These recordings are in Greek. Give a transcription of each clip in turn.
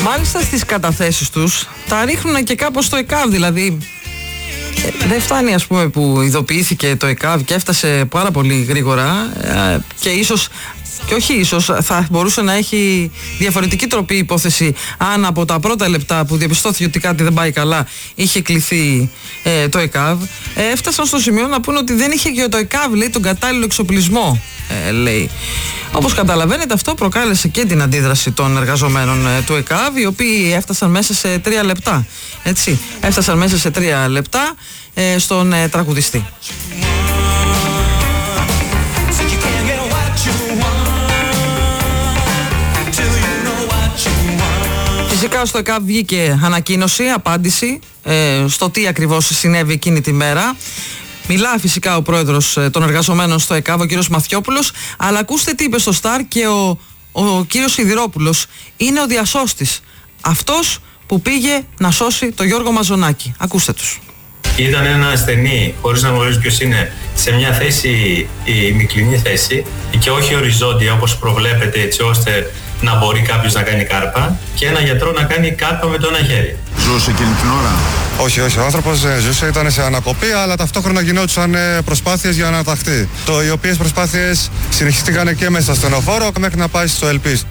Μάλιστα στις καταθέσεις τους τα ρίχνουν και κάπως στο ΕΚΑΒ, δηλαδή δεν φτάνει ας πούμε που ειδοποιήθηκε το ΕΚΑΒ και έφτασε πάρα πολύ γρήγορα και ίσως, και όχι ίσως, θα μπορούσε να έχει διαφορετική τροπή υπόθεση αν από τα πρώτα λεπτά που διαπιστώθηκε ότι κάτι δεν πάει καλά είχε κληθεί το ΕΚΑΒ. Έφτασαν στο σημείο να πούνε ότι δεν είχε και το ΕΚΑΒ, λέει, τον κατάλληλο εξοπλισμό, λέει. Όπως καταλαβαίνετε, αυτό προκάλεσε και την αντίδραση των εργαζομένων του ΕΚΑΒ, οι οποίοι έφτασαν μέσα σε 3 λεπτά. Έτσι, έφτασαν μέσα σε 3 λεπτά στον τραγουδιστή. Φυσικά στο ΕΚΑΒ βγήκε ανακοίνωση, απάντηση στο τι ακριβώς συνέβη εκείνη τη μέρα. Μιλά φυσικά ο πρόεδρος των εργαζομένων στο ΕΚΑΒ, ο κύριος Μαθιόπουλος, αλλά ακούστε τι είπε στο Σταρ και ο κύριος Σιδηρόπουλος. Είναι ο διασώστης, αυτός που πήγε να σώσει τον Γιώργο Μαζονάκη. Ακούστε τους. Ήταν ένα ασθενή, χωρίς να γνωρίζει ποιος είναι, σε μια θέση, η μικρινή θέση και όχι οριζόντια όπως προβλέπεται, έτσι ώστε να μπορεί κάποιος να κάνει κάρπα, και ένα γιατρό να κάνει κάρπα με το ένα χέρι. Ζούσε εκείνη την ώρα? Όχι, ο άνθρωπος ζούσε, ήταν σε ανακοπή, αλλά ταυτόχρονα γινόντουσαν προσπάθειες για να αναταχθεί. Οι οποίες προσπάθειες συνεχίστηκαν και μέσα στο ασθενοφόρο μέχρι να πάει στο Ελπίς.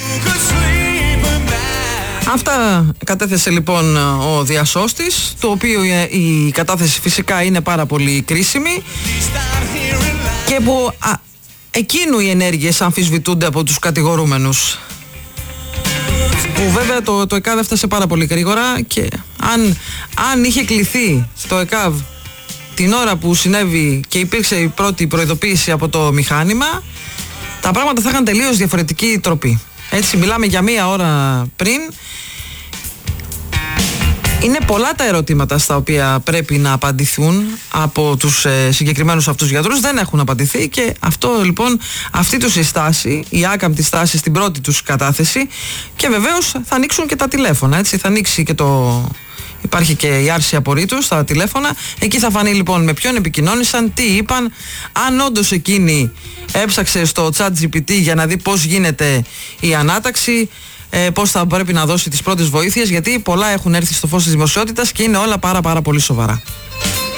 Αυτά κατέθεσε λοιπόν ο διασώστης, το οποίο η κατάθεση φυσικά είναι πάρα πολύ κρίσιμη και που εκείνου οι ενέργειες αμφισβητούνται από τους κατηγορούμενους. Που βέβαια το ΕΚΑΒ έφτασε πάρα πολύ γρήγορα και αν είχε κληθεί το ΕΚΑΒ την ώρα που συνέβη και υπήρξε η πρώτη προειδοποίηση από το μηχάνημα, τα πράγματα θα είχαν τελείως διαφορετική τροπή. Έτσι, μιλάμε για 1 ώρα πριν. Είναι πολλά τα ερωτήματα στα οποία πρέπει να απαντηθούν από τους συγκεκριμένους αυτούς γιατρούς. Δεν έχουν απαντηθεί και αυτό λοιπόν, αυτή τους η στάση, η άκαμπτη στάση στην πρώτη τους κατάθεση, και βεβαίως θα ανοίξουν και τα τηλέφωνα, έτσι, θα ανοίξει και υπάρχει και η άρση απορρίτου στα τηλέφωνα. Εκεί θα φανεί λοιπόν με ποιον επικοινώνησαν, τι είπαν, αν όντως εκείνη έψαξε στο ChatGPT για να δει πώς γίνεται η ανάταξη, πώς θα πρέπει να δώσει τις πρώτες βοήθειες, γιατί πολλά έχουν έρθει στο φως της δημοσιότητας και είναι όλα πάρα πολύ σοβαρά.